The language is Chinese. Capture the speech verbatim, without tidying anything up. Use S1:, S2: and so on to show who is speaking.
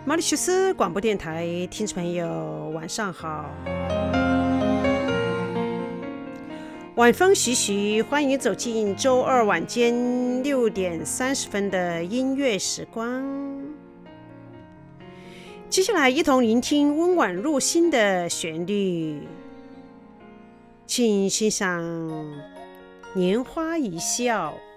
S1: 马里修斯广播电台听众朋友晚上好，晚风徐徐，欢迎走进周二晚间六点三十分的音乐时光。接下来一同聆听温婉入心的旋律，请欣赏《年华一笑》。